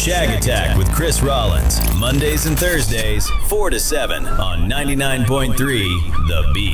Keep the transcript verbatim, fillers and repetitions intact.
Shag Attack with Chris Rollins, Mondays and Thursdays, four to seven on ninety-nine point three The Beat.